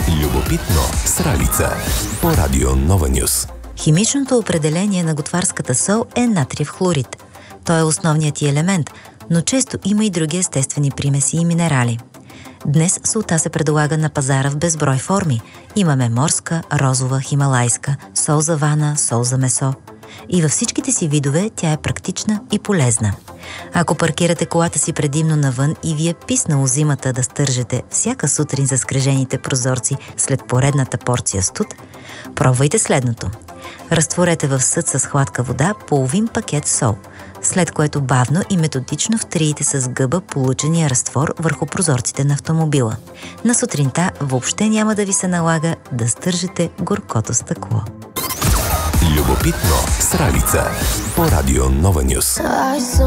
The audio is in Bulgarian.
Любопитно с Ралица по Радио Нова Нюс. Химичното определение на готварската сол е натриев хлорид. Той е основният ти елемент, но често има и други естествени примеси и минерали. Днес солта се предлага на пазара в безброй форми. Имаме морска, розова, хималайска, сол за вана, сол за месо. И във всичките си видове тя е практична и полезна. Ако паркирате колата си предимно навън и ви е писнало зимата да стържете всяка сутрин за скрежените прозорци след поредната порция студ, пробвайте следното. Разтворете в съд с хладка вода половин пакет сол, след което бавно и методично втриете с гъба получения разтвор върху прозорците на автомобила. На сутринта въобще няма да ви се налага да стържете горкото стъкло. Любопитно с Ралица по Радио Нова Нюс.